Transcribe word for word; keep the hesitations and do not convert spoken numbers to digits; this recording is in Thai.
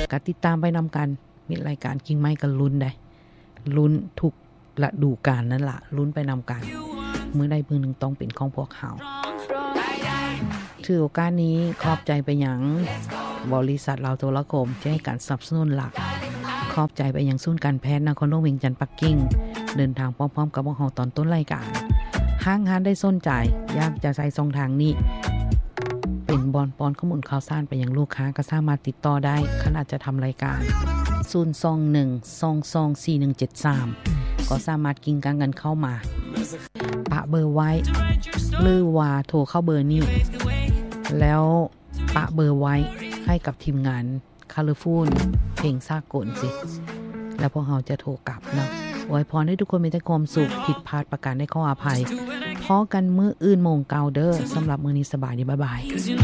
ก็ติดตามไปนำกันมีรายการกิ่งไม้กันลุ้นได้ลุ้นทุกฤดูกาลนั่นล่ะลุ้นไปนำกันมื้อใดมื้อนึงต้องเป็นของพวกเฮาถือโอกาสนี้ขอบใจไปหยังบริษัทลาวโทรคมที่ให้การสนับสนุนหลักขอบใจไปยังศูนย์การแพทย์นครหลวงเวียงจันทน์ปักกิ่งเดินทางพร้อมๆกับพวกเฮาตอนต้นรายการห้างหาได้สนใจอยากจะใช้ช่องทางนี้เป็นบอนปอนข้อมูลข่าวสารไปยังลูกค้าก็สามารถติดต่อได้ขณะจะทำรายการศูนย์ สอง หนึ่ง สอง สอง สี่ หนึ่ง เจ็ด สามก็สามารถกินกันกันเข้ามาปะเบอร์ไว้หรือว่าโทรเข้าเบอร์นี้แล้วปะเบอร์ไว้ให้กับทีมงานคาร์ฟูนเพลงสากลสิแล้วพวกเราจะโทรกลับเนาะอวยพรให้ทุกคนมีแต่ความสุขผิดพลาดประการได้ขออภัยพอกันมื้ออื่นโมงเก่าเด้อสำหรับมื้อนี้สบายดีบ๊ายบาย